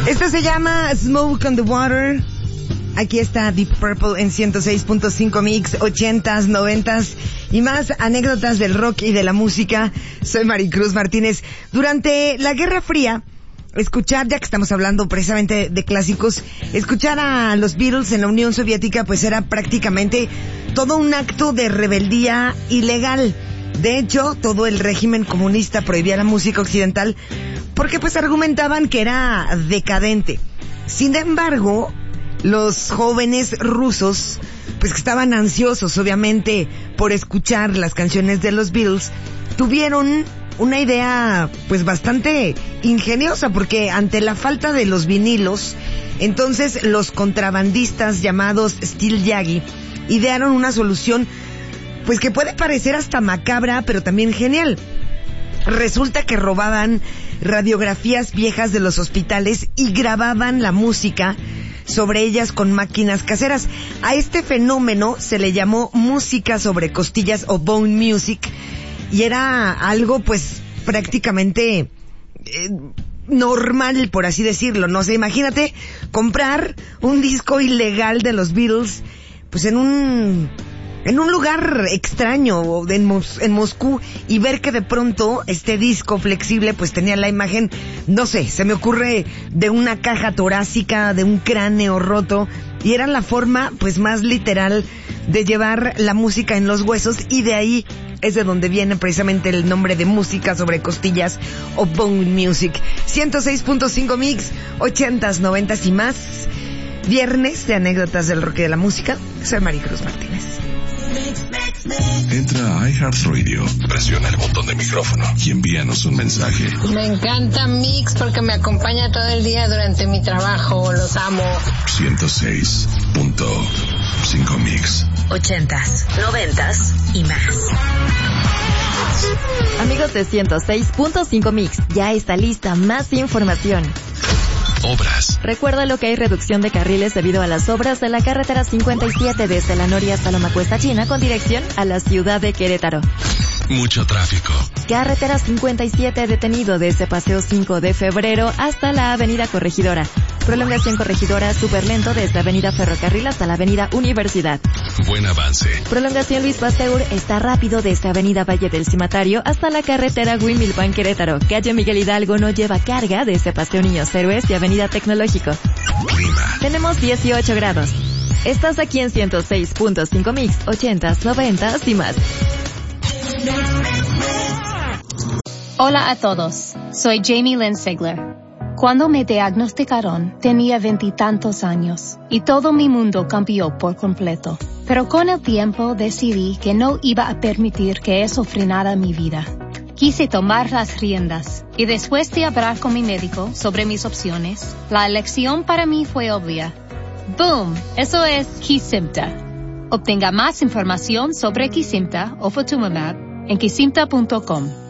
Esta se llama Smoke on the Water. Aquí está Deep Purple en 106.5 Mix, 80s, 90s y más anécdotas del rock y de la música. Soy Maricruz Martínez. Durante la Guerra Fría, escuchar, ya que estamos hablando precisamente de clásicos, escuchar a los Beatles en la Unión Soviética pues era prácticamente todo un acto de rebeldía ilegal. De hecho, todo el régimen comunista prohibía la música occidental porque pues argumentaban que era decadente. Sin embargo, los jóvenes rusos, pues que estaban ansiosos obviamente por escuchar las canciones de los Beatles, tuvieron una idea pues bastante ingeniosa, porque ante la falta de los vinilos, entonces los contrabandistas llamados Steel Yagi idearon una solución pues que puede parecer hasta macabra, pero también genial. Resulta que robaban radiografías viejas de los hospitales y grababan la música sobre ellas con máquinas caseras. A este fenómeno se le llamó música sobre costillas o bone music, y era algo pues prácticamente normal, por así decirlo. No sé, imagínate comprar un disco ilegal de los Beatles pues en un lugar extraño en Moscú, y ver que de pronto este disco flexible pues tenía la imagen, no sé, se me ocurre, de una caja torácica, de un cráneo roto, y era la forma pues más literal de llevar la música en los huesos, y de ahí es de donde viene precisamente el nombre de música sobre costillas o bone music. 106.5 Mix, 80s, 90s y más. Viernes de anécdotas del rock y de la música. Soy Maricruz Martínez. Entra a iHeartRadio, presiona el botón de micrófono y envíanos un mensaje. Me encanta Mix porque me acompaña todo el día durante mi trabajo. Los amo. 106.5 Mix. 80s, 90s y más. Amigos de 106.5 Mix, ya está lista más información. Obras. Recuerda lo que hay reducción de carriles debido a las obras de la carretera 57 desde la Noria hasta Loma Cuesta China con dirección a la ciudad de Querétaro. Mucho tráfico. Carretera 57 detenido desde Paseo 5 de Febrero hasta la Avenida Corregidora. Prolongación Corregidora súper lento desde Avenida Ferrocarril hasta la Avenida Universidad. Buen avance. Prolongación Luis Pasteur está rápido desde Avenida Valle del Cimatario hasta la carretera Huimilpan Querétaro. Calle Miguel Hidalgo no lleva carga desde Paseo Niños Héroes y Avenida Tecnológico. Clima. Tenemos 18 grados. Estás aquí en 106.5 Mix, 80s, 90s y más. Hola a todos, soy Jamie Lynn Sigler. Cuando me diagnosticaron, tenía 20 y tantos años y todo mi mundo cambió por completo. Pero con el tiempo decidí que no iba a permitir que eso frenara mi vida. Quise tomar las riendas y después de hablar con mi médico sobre mis opciones, la elección para mí fue obvia. ¡Boom! Eso es Kesimpta. Obtenga más información sobre Kesimpta o Ofatumumab en kesimpta.com.